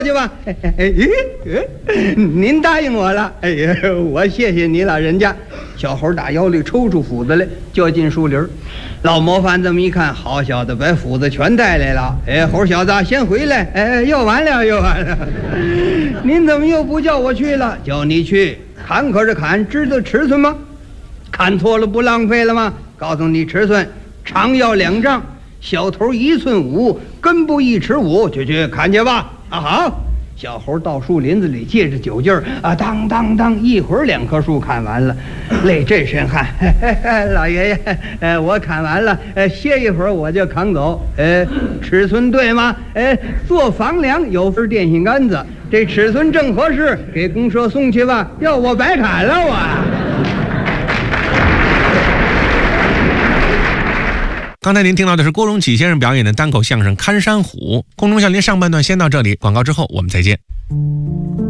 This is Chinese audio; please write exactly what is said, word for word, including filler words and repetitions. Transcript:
去吧。哎哎哎，您答应我了。哎呀，我谢谢你老人家。小猴打腰里抽出斧子来，就进树林。老模范这么一看，好小子，把斧子全带来了。哎，猴小子，先回来。哎，又完了，又完了。您怎么又不叫我去了？叫你去砍，可是砍，知道尺寸吗？砍错了不浪费了吗？告诉你尺寸，长要两丈，小头一寸五，根部一尺五，去去砍去吧。啊，好。小猴到树林子里，借着酒劲儿啊，当当当，一会儿两棵树砍完了，累这身汗。嘿嘿嘿，老爷爷，呃，我砍完了，呃，歇一会儿我就扛走。呃，尺寸对吗？呃，做房梁有份电线杆子，这尺寸正合适，给公社送去吧。要我白砍了我。 刚才您听到的是郭荣启先生表演的单口相声《看山虎》。空中笑林上半段先到这里，广告之后我们再见。